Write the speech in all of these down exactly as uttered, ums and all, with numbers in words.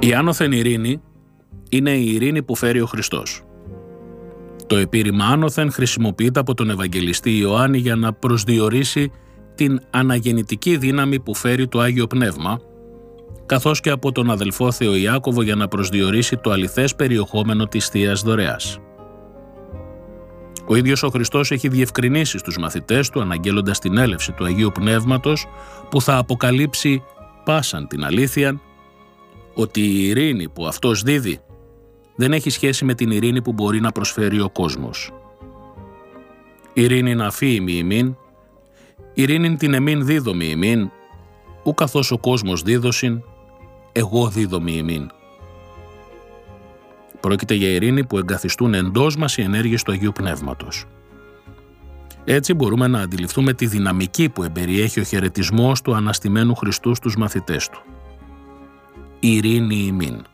Η άνωθεν ειρήνη είναι η ειρήνη που φέρει ο Χριστός. Το επίρρημα άνωθεν χρησιμοποιείται από τον Ευαγγελιστή Ιωάννη για να προσδιορίσει την αναγεννητική δύναμη που φέρει το Άγιο Πνεύμα, καθώς και από τον αδελφό Θεο Ιάκωβο για να προσδιορίσει το αληθές περιεχόμενο της Θείας Δωρεάς. Ο ίδιος ο Χριστός έχει διευκρινίσει στους μαθητές του, αναγγέλλοντας την έλευση του Αγίου Πνεύματος που θα αποκαλύψει πάσαν την αλήθεια, ότι η ειρήνη που αυτός δίδει δεν έχει σχέση με την ειρήνη που μπορεί να προσφέρει ο κόσμος. Ειρήνη να φύημι ημίν, ειρήνην την εμήν δίδομι ημίν, ου καθώς ο κόσμος δίδωσιν, εγώ δίδομι ημίν. Πρόκειται για ειρήνη που εγκαθιστούν εντός μας οι ενέργειες του Αγίου Πνεύματος. Έτσι μπορούμε να αντιληφθούμε τη δυναμική που εμπεριέχει ο χαιρετισμός του αναστημένου Χριστού στους μαθητές του. Ειρήνη ημίν.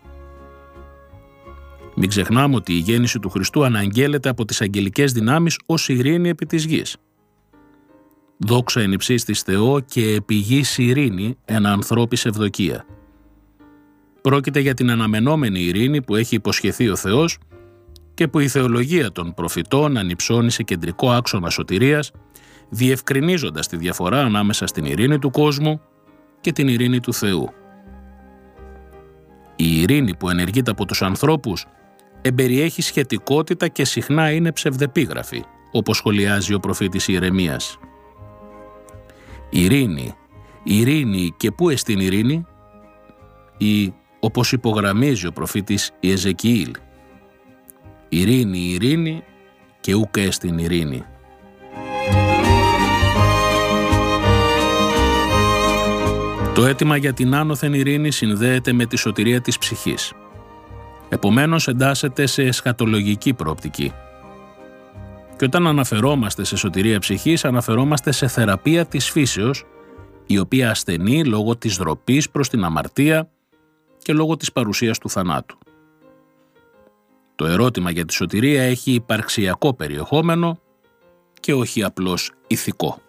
Μην ξεχνάμε ότι η γέννηση του Χριστού αναγγέλλεται από τις αγγελικές δυνάμεις ως ειρήνη επί της γης. Δόξα εν υψίστοις Θεό και επί γης ειρήνη εν ανθρώπης ευδοκία. Πρόκειται για την αναμενόμενη ειρήνη που έχει υποσχεθεί ο Θεός και που η θεολογία των προφητών ανυψώνει σε κεντρικό άξονα σωτηρίας, διευκρινίζοντας τη διαφορά ανάμεσα στην ειρήνη του κόσμου και την ειρήνη του Θεού. Η ειρήνη που ενεργείται από τους ανθρώπους εμπεριέχει σχετικότητα και συχνά είναι ψευδεπίγραφη, όπως σχολιάζει ο προφήτης Ιερεμίας. Ειρήνη, ειρήνη και πού εστιν ειρήνη, ή όπως υπογραμμίζει ο προφήτης Ιεζεκιήλ, ειρήνη, ειρήνη και ουκ εστιν ειρήνη. Το αίτημα για την άνωθεν ειρήνη συνδέεται με τη σωτηρία της ψυχής. Επομένως εντάσσεται σε εσχατολογική προοπτική. Και όταν αναφερόμαστε σε σωτηρία ψυχής, αναφερόμαστε σε θεραπεία της φύσεως, η οποία ασθενεί λόγω της ντροπής προς την αμαρτία και λόγω της παρουσίας του θανάτου. Το ερώτημα για τη σωτηρία έχει υπαρξιακό περιεχόμενο και όχι απλώς ηθικό.